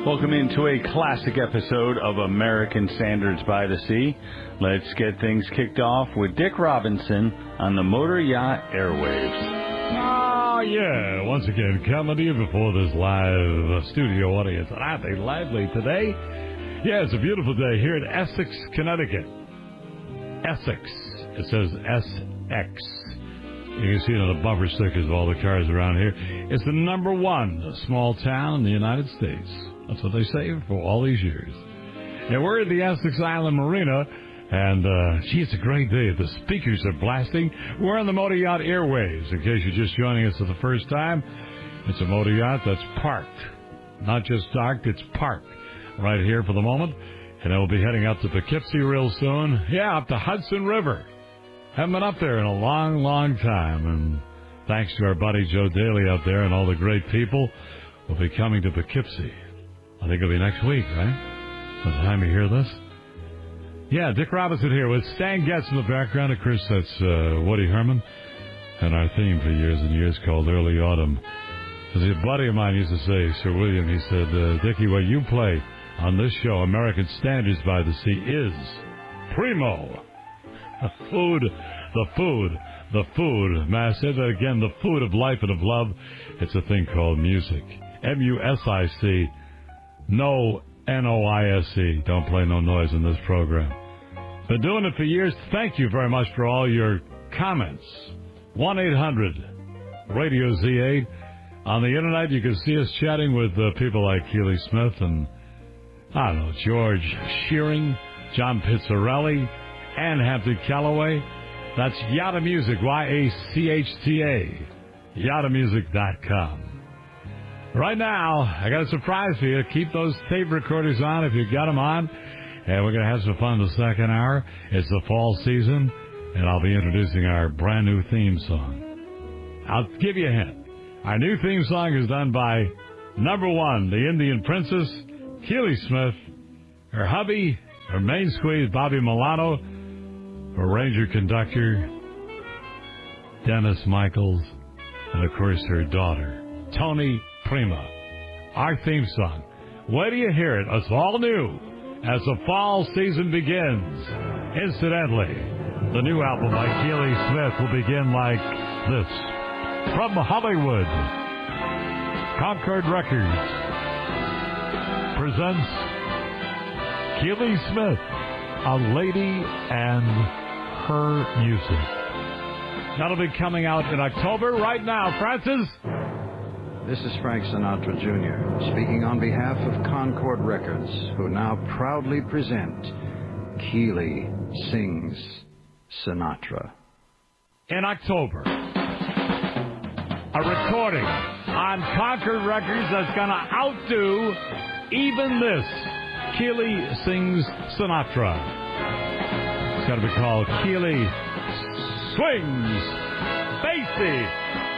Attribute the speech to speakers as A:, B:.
A: Welcome into a classic episode of American Standards by the Sea. Let's get things kicked off with Dick Robinson on the Motor Yacht Airwaves.
B: Oh, yeah. Once again, coming to you before this live studio audience. Aren't they lively today? Yeah, it's a beautiful day here in Essex, Connecticut. Essex. It says SX. You can see it on the bumper stickers of all the cars around here. It's the number one small town in the United States. That's what they say for all these years. And we're at the Essex Island Marina, and gee, it's a great day. The speakers are blasting. We're on the Motor Yacht Airwaves. In case you're just joining us for the first time, it's a motor yacht that's parked. Not just docked, it's parked right here for the moment. And it will be heading up to Poughkeepsie real soon. Yeah, up the Hudson River. Haven't been up there in a long, long time. And thanks to our buddy Joe Daly up there and all the great people, we'll be coming to Poughkeepsie. I think it'll be next week, right? By the time you hear this. Yeah, Dick Robinson here with Stan Getz in the background. Of course, that's Woody Herman. And our theme for years and years called Early Autumn. As a buddy of mine used to say, Sir William, he said, Dickie, what you play on this show, American Standards by the Sea, is primo. The food. May I say that again? The food of life and of love. It's a thing called music. M-U-S-I-C. No N-O-I-S-E. Don't play no noise in this program. Been doing it for years. Thank you very much for all your comments. 1-800-RADIO-Z8. On the internet, you can see us chatting with people like Keely Smith and, I don't know, George Shearing, John Pizzarelli, Ann Hampton Calloway. That's Yachta Music, Y-A-C-H-T-A, YachtaMusic.com. Right now, I got a surprise for you. Keep those tape recorders on if you got them on. And we're going to have some fun in the second hour. It's the fall season, and I'll be introducing our brand new theme song. I'll give you a hint. Our new theme song is done by number one, the Indian Princess, Keely Smith, her hubby, her main squeeze, Bobby Milano, her ranger conductor, Dennis Michaels, and, of course, her daughter, Tony Prima. Our theme song. Wait till you hear it. It's all new as the fall season begins. Incidentally, the new album by Keely Smith will begin like this. From Hollywood, Concord Records presents Keely Smith, A Lady and Her Music. That'll be coming out in October. Right now, Francis.
C: This is Frank Sinatra Jr. speaking on behalf of Concord Records, who now proudly present Keely Sings Sinatra.
B: In October, a recording on Concord Records that's going to outdo even this, Keely Sings Sinatra. It's got to be called Keely Swings Basie.